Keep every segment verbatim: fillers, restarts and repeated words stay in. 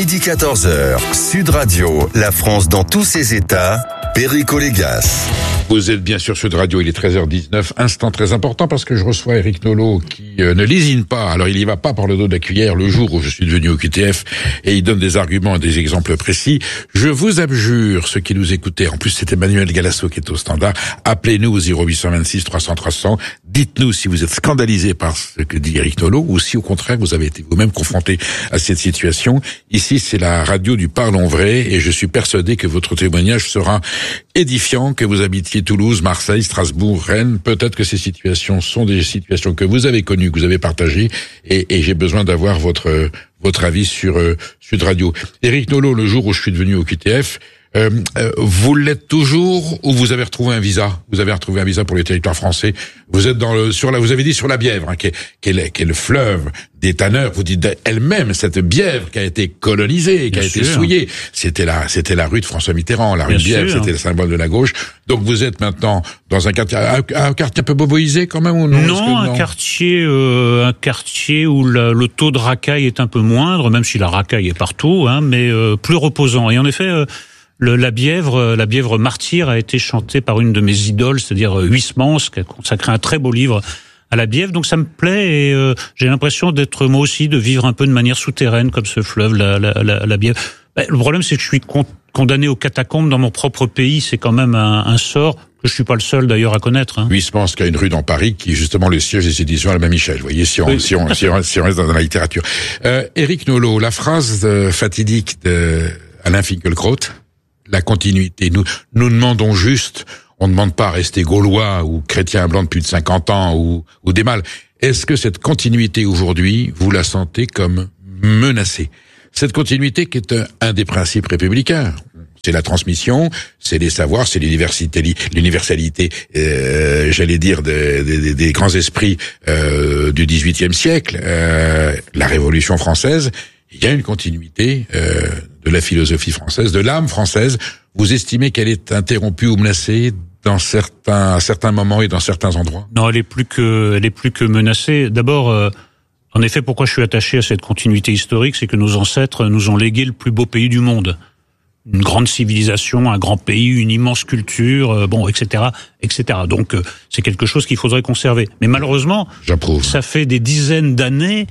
midi quatorze heures, Sud Radio, la France dans tous ses états, Perico Légas. Vous êtes bien sûr Sud Radio, il est treize heures dix-neuf, instant très important parce que je reçois Éric Nolot qui euh, ne lésine pas, alors il y va pas par le dos de la cuillère le jour où je suis devenu au Q T F et il donne des arguments et des exemples précis. Je vous abjure, ceux qui nous écoutaient, en plus c'est Emmanuel Galasso qui est au standard, appelez-nous au zéro huit cent vingt-six trois cents trois cents, dites-nous si vous êtes scandalisé par ce que dit Éric Nolot ou si au contraire vous avez été vous-même confronté à cette situation. Ici c'est la radio du Parlons Vrai et je suis persuadé que votre témoignage sera édifiant, que vous habitiez Toulouse, Marseille, Strasbourg, Rennes. Peut-être que ces situations sont des situations que vous avez connues, que vous avez partagées, et, et j'ai besoin d'avoir votre votre avis sur euh, Sud Radio. Éric Nolot, le jour où je suis devenu au Q T F, euh, euh, vous l'êtes toujours ou vous avez retrouvé un visa? Vous avez retrouvé un visa pour le territoire français. Vous êtes dans le sur la, vous avez dit sur la Bièvre, hein, qui, est, qui, est, qui est le fleuve des tanneurs. Vous dites elle-même cette Bièvre qui a été colonisée, qui Bien a sûr. été souillée. C'était la, c'était la rue de François Mitterrand, la rue Bien de Bièvre, sûr. C'était le symbole de la gauche. Donc vous êtes maintenant dans un quartier, un, un quartier un peu boboisé quand même ou non? Non, que, non un quartier, euh, un quartier où la, le taux de racaille est un peu moindre, même si la racaille est partout, hein, mais euh, plus reposant. Et en effet. Euh, Le, la Bièvre, la Bièvre martyre a été chantée par une de mes idoles, c'est-à-dire Huysmans, qui a consacré un très beau livre à la Bièvre. Donc ça me plaît et euh, j'ai l'impression d'être moi aussi, de vivre un peu de manière souterraine comme ce fleuve, la, la, la, la Bièvre. Ben, le problème, c'est que je suis con, condamné aux catacombes dans mon propre pays. C'est quand même un, un sort que je suis pas le seul d'ailleurs à connaître. Hein. Huysmans, qui a une rue dans Paris, qui est justement le siège des éditions Albin Michel. Vous voyez, si on, oui. si on, si on, si on reste dans la littérature. Euh, Éric Nolot, la phrase euh, fatidique de Alain Finkielkraut, la continuité. Nous, nous demandons juste, on ne demande pas à rester gaulois ou chrétien blanc de plus de cinquante ans ou, ou des mâles. Est-ce que cette continuité aujourd'hui, vous la sentez comme menacée? Cette continuité qui est un, un des principes républicains. C'est la transmission, c'est les savoirs, c'est l'université, l'universalité, euh, j'allais dire, des, des, des grands esprits euh, du dix-huitième siècle, euh, la Révolution française. Il y a une continuité euh, de la philosophie française, de l'âme française. Vous estimez qu'elle est interrompue ou menacée dans certains, à certains moments et dans certains endroits? Non, elle est plus que, elle est plus que menacée. D'abord, euh, en effet, pourquoi je suis attaché à cette continuité historique, c'est que nos ancêtres nous ont légué le plus beau pays du monde. Une grande civilisation, un grand pays, une immense culture, euh, bon, et cetera, et cetera. Donc, euh, c'est quelque chose qu'il faudrait conserver. Mais malheureusement, J'approuve. ça fait des dizaines d'années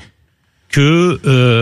que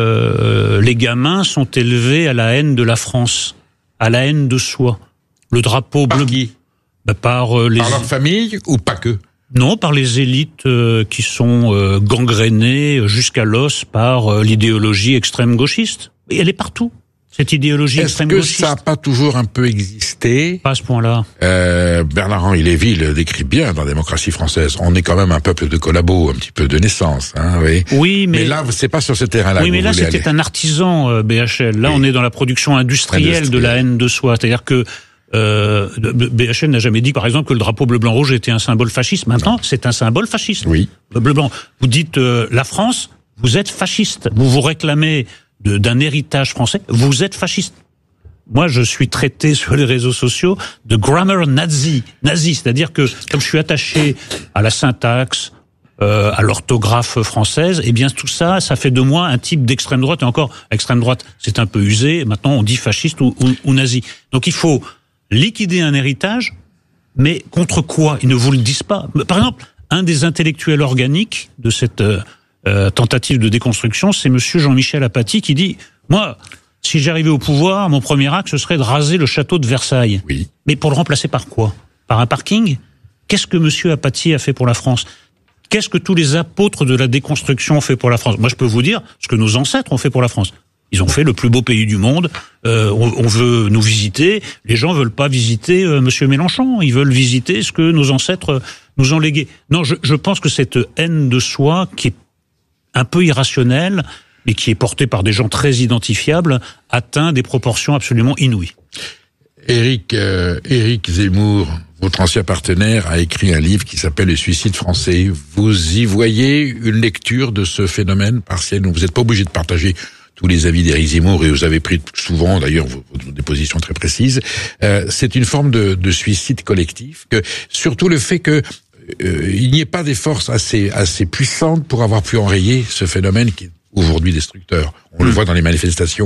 euh, les gamins sont élevés à la haine de la France, à la haine de soi. Le drapeau par bleu. Qui bah, par euh, les. Par leur famille ou pas que? Non, par les élites euh, qui sont euh, gangrénées jusqu'à l'os par euh, l'idéologie extrême gauchiste. Et elle est partout. Cette idéologie extrême gauchiste. Est-ce que ça n'a pas toujours un peu existé? Pas à ce point-là. Euh, Bernard-Henri Lévy le décrit bien dans la démocratie française. On est quand même un peuple de collabos, un petit peu de naissance, hein, oui. Oui, mais. Mais là, c'est pas sur ce terrain-là. Oui, que mais vous là, voulez c'était aller. un artisan, euh, B H L. Là, oui. on est dans la production industrielle Industriel. de la haine de soi. C'est-à-dire que, euh, B H L n'a jamais dit, par exemple, que le drapeau bleu-blanc-rouge était un symbole fasciste. Maintenant, non. c'est un symbole fasciste. Oui. Bleu-blanc. Vous dites, euh, la France, vous êtes fasciste. Vous vous réclamez de, d'un héritage français. Vous êtes fasciste. Moi, je suis traité sur les réseaux sociaux de grammar nazi, nazi, c'est-à-dire que comme je suis attaché à la syntaxe, euh, à l'orthographe française, eh bien tout ça, ça fait de moi un type d'extrême droite. Et encore, extrême droite, c'est un peu usé. Maintenant, on dit fasciste ou, ou, ou nazi. Donc, il faut liquider un héritage, mais contre quoi? Ils ne vous le disent pas. Par exemple, un des intellectuels organiques de cette euh, euh, tentative de déconstruction, c'est Monsieur Jean-Michel Apathy qui dit moi. Si j'arrivais au pouvoir, mon premier acte, ce serait de raser le château de Versailles. Oui. Mais pour le remplacer par quoi? Par un parking? Qu'est-ce que Monsieur Apathy a fait pour la France? Qu'est-ce que tous les apôtres de la déconstruction ont fait pour la France? Moi, je peux vous dire ce que nos ancêtres ont fait pour la France. Ils ont fait le plus beau pays du monde. Euh, on, on veut nous visiter. Les gens veulent pas visiter euh, Monsieur Mélenchon. Ils veulent visiter ce que nos ancêtres nous ont légué. Non, je, je pense que cette haine de soi, qui est un peu irrationnelle, et qui est porté par des gens très identifiables, atteint des proportions absolument inouïes. Éric, euh, Éric Zemmour, votre ancien partenaire, a écrit un livre qui s'appelle « Le suicide français ». Vous y voyez une lecture de ce phénomène partiel? Vous n'êtes pas obligé de partager tous les avis d'Éric Zemmour, et vous avez pris souvent, d'ailleurs, des positions très précises. Euh, c'est une forme de, de suicide collectif, que surtout le fait que euh, il n'y ait pas des forces assez, assez puissantes pour avoir pu enrayer ce phénomène qui est aujourd'hui destructeur. On mmh. le voit dans les manifestations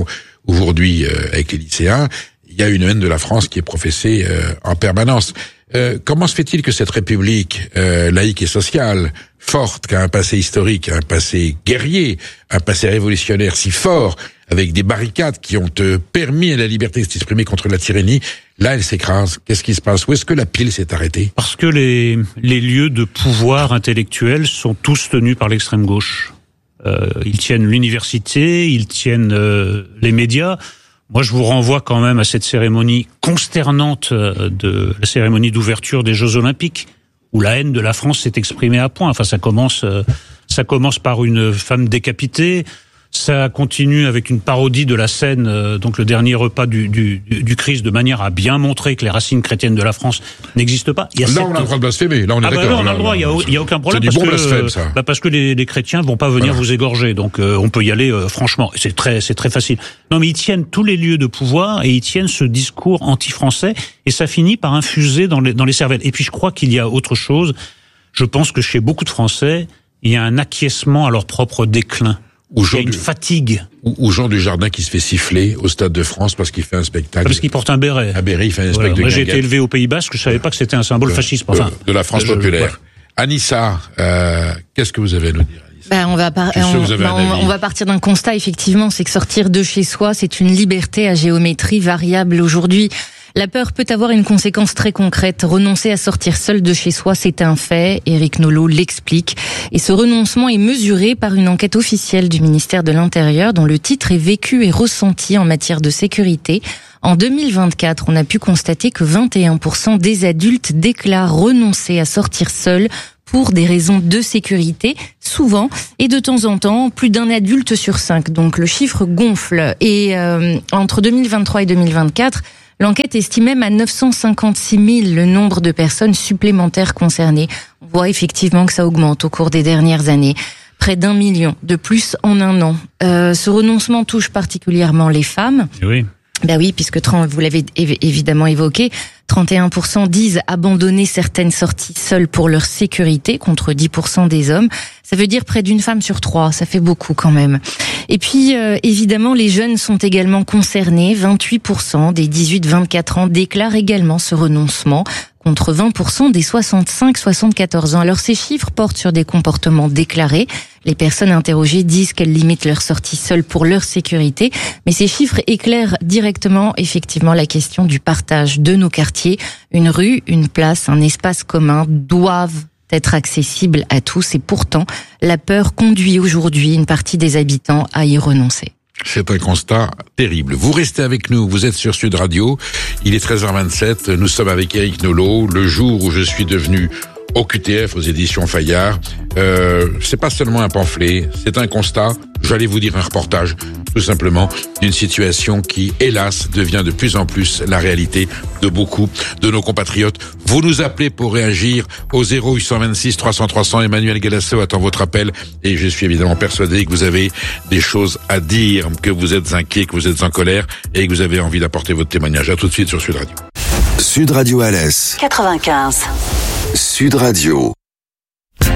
aujourd'hui euh, avec les lycéens, il y a une haine de la France qui est professée euh, en permanence. Euh, comment se fait-il que cette République euh, laïque et sociale, forte, qui a un passé historique, un passé guerrier, un passé révolutionnaire si fort, avec des barricades qui ont euh, permis à la liberté de s'exprimer contre la tyrannie, là elle s'écrase. Qu'est-ce qui se passe? Où est-ce que la pile s'est arrêtée? Parce que les, les lieux de pouvoir intellectuel sont tous tenus par l'extrême gauche. Euh, ils tiennent l'université, ils tiennent euh, les médias. Moi, je vous renvoie quand même à cette cérémonie consternante de la cérémonie d'ouverture des Jeux Olympiques, où la haine de la France s'est exprimée à point. Enfin, ça commence, ça commence par une femme décapitée. Ça continue avec une parodie de la scène, euh, donc le dernier repas du, du, du Christ, de manière à bien montrer que les racines chrétiennes de la France n'existent pas. Il y a là, cette... on a le droit de blasphémer. Là, on est ah d'accord. Bah là, on a là, le droit. Il là, y a, y a aucun problème. C'est du parce bon que, blasphème, ça. Bah parce que les, les chrétiens vont pas venir voilà. vous égorger. Donc, euh, on peut y aller, euh, franchement. C'est très, c'est très facile. Non, mais ils tiennent tous les lieux de pouvoir et ils tiennent ce discours anti-français et ça finit par infuser dans les, dans les cervelles. Et puis, je crois qu'il y a autre chose. Je pense que chez beaucoup de Français, il y a un acquiescement à leur propre déclin. Ou il y a une du, fatigue. Ou, ou Jean Dujardin qui se fait siffler au Stade de France parce qu'il fait un spectacle. Parce qu'il porte un béret. Un béret, il fait un voilà. spectacle. Moi, de j'ai été élevé au Pays Basque, je savais pas que c'était un symbole de, fasciste. Enfin, de, de la France je, populaire. Je, Anissa, euh, qu'est-ce que vous avez à nous dire? Ben, on va par... on, ben, on, on va partir d'un constat, effectivement, c'est que sortir de chez soi, c'est une liberté à géométrie variable aujourd'hui. La peur peut avoir une conséquence très concrète. Renoncer à sortir seul de chez soi, c'est un fait. Éric Nolot l'explique. Et ce renoncement est mesuré par une enquête officielle du ministère de l'Intérieur dont le titre est Vécu et ressenti en matière de sécurité. En deux mille vingt-quatre, on a pu constater que vingt et un pour cent des adultes déclarent renoncer à sortir seuls pour des raisons de sécurité, souvent, et de temps en temps, plus d'un adulte sur cinq. Donc le chiffre gonfle. Et euh, entre deux mille vingt-trois et deux mille vingt-quatre, l'enquête estime même à neuf cent cinquante-six mille le nombre de personnes supplémentaires concernées. On voit effectivement que ça augmente au cours des dernières années. Près d'un million de plus en un an. Euh, ce renoncement touche particulièrement les femmes. Oui. Ben oui, puisque vous l'avez évidemment évoqué, trente et un pour cent disent abandonner certaines sorties seules pour leur sécurité, contre dix pour cent des hommes. Ça veut dire près d'une femme sur trois, ça fait beaucoup quand même. Et puis, euh, évidemment, les jeunes sont également concernés. vingt-huit pour cent des dix-huit vingt-quatre ans déclarent également ce renoncement, contre vingt pour cent des soixante-cinq soixante-quatorze ans. Alors ces chiffres portent sur des comportements déclarés. Les personnes interrogées disent qu'elles limitent leur sortie seule pour leur sécurité, mais ces chiffres éclairent directement effectivement la question du partage de nos quartiers. Une rue, une place, un espace commun doivent être accessibles à tous et pourtant la peur conduit aujourd'hui une partie des habitants à y renoncer. C'est un constat terrible. Vous restez avec nous, vous êtes sur Sud Radio, il est treize heures vingt-sept, nous sommes avec Éric Nolot, le jour où je suis devenu au Q T F, aux éditions Fayard. Euh, c'est pas seulement un pamphlet, c'est un constat, j'allais vous dire un reportage, tout simplement, d'une situation qui, hélas, devient de plus en plus la réalité de beaucoup de nos compatriotes. Vous nous appelez pour réagir au zéro huit cent vingt-six trois cents trois cents. Emmanuel Galasso attend votre appel et je suis évidemment persuadé que vous avez des choses à dire, que vous êtes inquiet, que vous êtes en colère et que vous avez envie d'apporter votre témoignage. À tout de suite sur Sud Radio. Sud Radio Alès. quatre-vingt-quinze. Sud Radio.